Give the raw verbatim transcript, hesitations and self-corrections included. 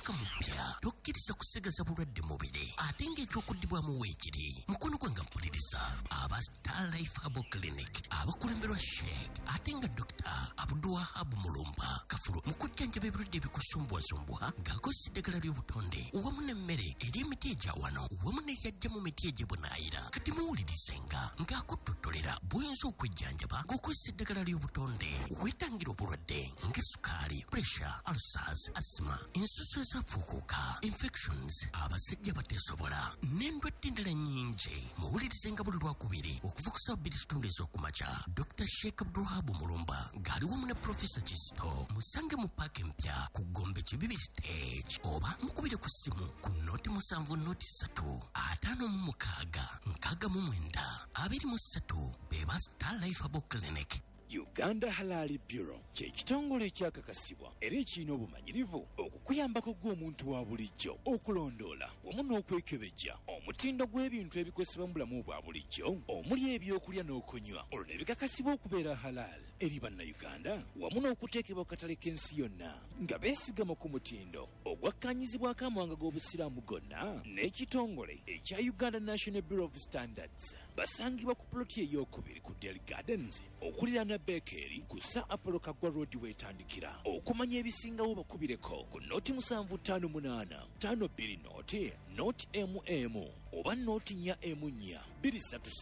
omwaka mupya tokkiriza kusigaza bulwadde mubiri ate ng'ekyokuddibwamu weekiri mukono gwe nga mpuliriza aba Star Life Herbal Clinic abakulemberwa Sheikh ate nga Doctor Abdulwahab Mulumba kafulu mu kujjanjaba ebirwadde ebikusumbwasumbwa ng'akozesa eddagala ly'obutonde wamu n'emmere eri emiti egya wano wamu n'eyajja mu miti egy'ebunaayira kati muwulirizenga ng'akuttotolera bw'oyinza okwejjanjaba ng'okozesa eddagala ly'obutonde weetangira obulwadde ng'essukaali, pressure, ulcers, asthma, ensusu ezafuukuuka, infections, abasajja bateesobola n'endwadde endala nnyingi muwulirizenga buli lwakubiri okuva ku ssaawa bbiri kitundu ez'okumakya Doctor Sheikh Abdulwahab Mulumba ng'ali wamu ne Professor Kisto musange mu paaka empya ku Gombe Kibibi stage oba mukubire ku ssimu ku nooti musanvu nooti ssatu ataano mu mukaaga nkaaga mu mwenda abiri mu ssatu beba Star Life Herbal Clinic. Uganda Halal Bureau kye kitongole ekyakakasibwa era ekirina obumanyirivu okukuyambako gw'omuntu wa bulijjo okulondoola wamu n'okwekebejja omutindo gw'ebintu ebikozesebwa mu bulamu bwa bulijjo omuli ebyokulya n'okunywa olwo ne bikakasibwa okubeera halal eri bannayuganda wamu n'okuteekebwa ku katale k'ensi yonna nga beesigama ku mutindo ogwakkaanyizibwako amawanga g'obusiraamu gonna n'ekitongole ekya Uganda National Bureau of Standards basangibwa ku ploti ey'okubiri ku Dairy Gardens okuliraana Bekeri kusa Apollo Kagwa Road wetandikira okumanya ebisingawo bakubireko ku noti musanvu ttaano munaana ttaano bbiri noti noti M M oba noti nnya M nnya bbiri ssatu